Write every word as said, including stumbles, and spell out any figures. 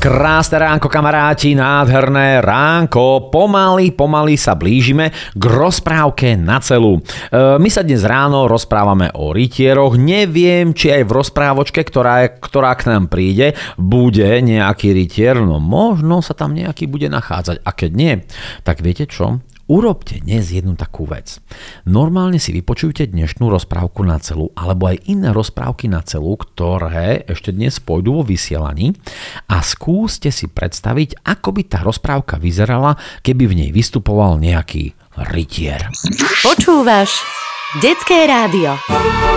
Krásne ránko, kamaráti, nádherné ránko. Pomaly, pomaly sa blížime k rozprávke na celú. E, my sa dnes ráno rozprávame o rytieroch. Neviem, či aj v rozprávočke, ktorá, ktorá k nám príde, bude nejaký rytier. No možno sa tam nejaký bude nachádzať. A keď nie, tak viete čo? Urobte dnes jednu takú vec. Normálne si vypočujte dnešnú rozprávku na celú, alebo aj iné rozprávky na celú, ktoré ešte dnes pôjdu vo vysielaní a skúste si predstaviť, ako by tá rozprávka vyzerala, keby v nej vystupoval nejaký rytier. Počúvaš Detské rádio.